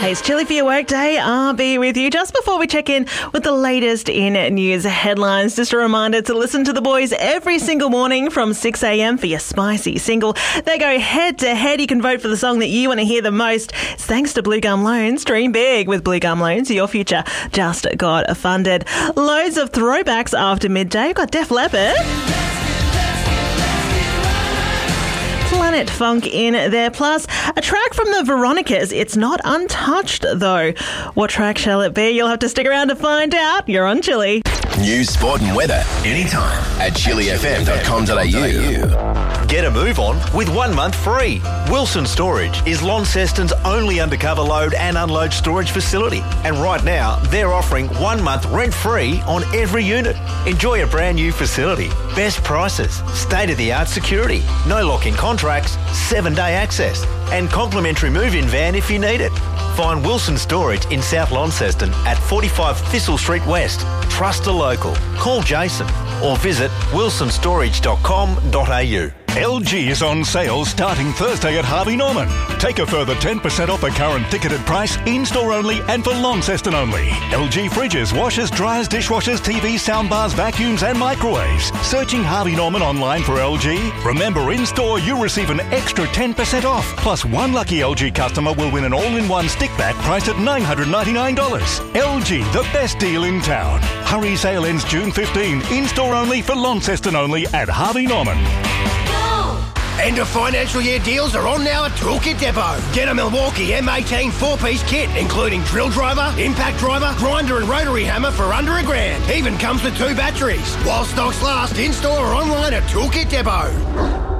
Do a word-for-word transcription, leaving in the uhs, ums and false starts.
It's Chilly for your workday. I'll be with you just before we check in with the latest in news headlines. Just a reminder to listen to the boys every single morning from six a.m. for your spicy single. They go head to head. You can vote for the song that you want to hear the most. It's thanks to Blue Gum Loans. Dream big with Blue Gum Loans. Your future just got funded. Loads of throwbacks after midday. We've got Def Leppard. Planet Funk in there. Plus, a track from the Veronicas. It's not untouched, though. What track shall it be? You'll have to stick around to find out. You're on Chilly. News, sport and weather anytime at chilly f m dot com dot a u. Get a move on with one month free. Wilson Storage is Launceston's only undercover load and unload storage facility. And right now, they're offering one month rent-free on every unit. Enjoy a brand new facility, best prices, state-of-the-art security, no lock-in contracts, seven-day access, and complimentary move-in van if you need it. Find Wilson Storage in South Launceston at forty-five Thistle Street West. Trust a local. Call Jason or visit wilson storage dot com dot a u. L G is on sale starting Thursday at Harvey Norman. Take a further ten percent off the current ticketed price, in-store only and for Launceston only. L G fridges, washers, dryers, dishwashers, T Vs, soundbars, vacuums and microwaves. Searching Harvey Norman online for L G? Remember, in-store you receive an extra ten percent off. Plus one lucky L G customer will win an all-in-one stick vac priced at nine hundred ninety-nine dollars. L G, the best deal in town. Hurry, sale ends June fifteenth. In-store only for Launceston only at Harvey Norman. End of financial year deals are on now at Toolkit Depot. Get a Milwaukee M eighteen four-piece kit, including drill driver, impact driver, grinder and rotary hammer for under a grand. Even comes with two batteries. While stocks last, in-store or online at Toolkit Depot.